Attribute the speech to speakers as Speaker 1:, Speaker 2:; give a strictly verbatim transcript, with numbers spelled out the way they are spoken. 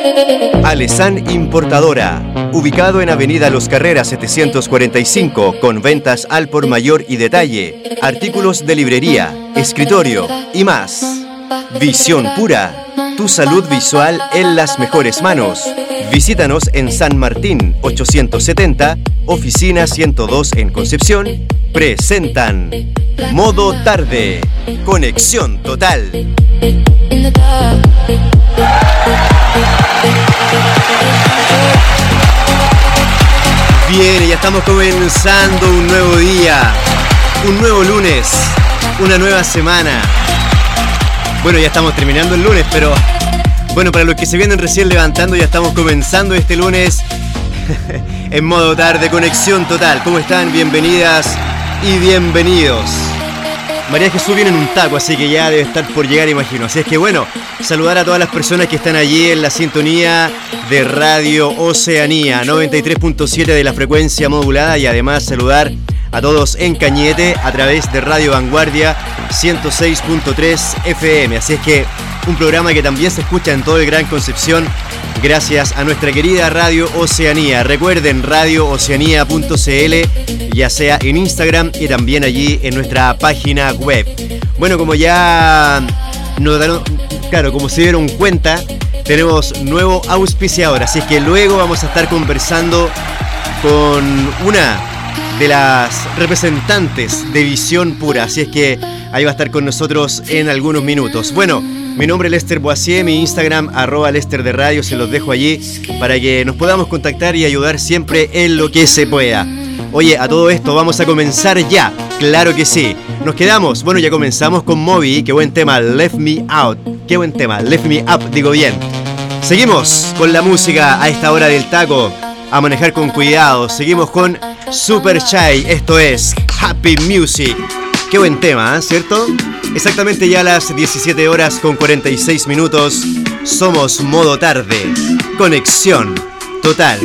Speaker 1: Alesan Importadora, ubicado en Avenida Los Carreras setecientos cuarenta y cinco, con ventas al por mayor y detalle, artículos de librería, escritorio y más. Visión Pura, tu salud visual en las mejores manos. Visítanos en San Martín ochocientos setenta, oficina ciento dos en Concepción. Presentan Modo Tarde, conexión total. Bien, ya estamos comenzando un nuevo día, un nuevo lunes, una nueva semana. Bueno, ya estamos terminando el lunes, pero bueno, para los que se vienen recién levantando, ya estamos comenzando este lunes en Modo Tarde, conexión total. ¿Cómo están? Bienvenidas y bienvenidos. María Jesús viene en un taco, así que ya debe estar por llegar, imagino. Así es que bueno, saludar a todas las personas que están allí en la sintonía de Radio Oceanía, noventa y tres punto siete de la frecuencia modulada, y además saludar a todos en Cañete a través de Radio Vanguardia ciento seis punto tres F M. Así es que un programa que también se escucha en todo el Gran Concepción gracias a nuestra querida Radio Oceanía. Recuerden, radio oceanía punto c l, ya sea en Instagram y también allí en nuestra página web. Bueno, como ya nos dieron, claro, como se dieron cuenta, tenemos nuevo auspiciador, así es que luego vamos a estar conversando con una de las representantes de Visión Pura, así es que ahí va a estar con nosotros en algunos minutos. Bueno, mi nombre es Lester Boisier, mi Instagram, arroba Lester de Radio, se los dejo allí para que nos podamos contactar y ayudar siempre en lo que se pueda. Oye, a todo esto vamos a comenzar ya, claro que sí. Nos quedamos, bueno, ya comenzamos con Moby, qué buen tema, Left Me Out, qué buen tema, Left Me Up, digo bien. Seguimos con la música a esta hora del taco, a manejar con cuidado. Seguimos con Super Shy, esto es Happy Music. Qué buen tema, ¿eh? ¿Cierto? Exactamente ya a las diecisiete horas con cuarenta y seis minutos. Somos Modo Tarde, conexión total.